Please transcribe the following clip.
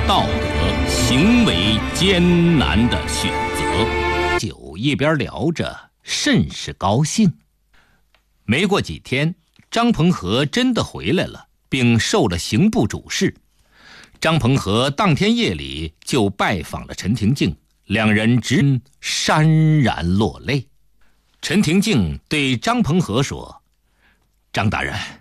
道德、行为艰难的选择。酒一边聊着，甚是高兴。没过几天，张鹏和真的回来了，并受了刑部主事。张鹏和当天夜里就拜访了陈廷敬，两人直潸然落泪。陈廷敬对张鹏和说：“张大人，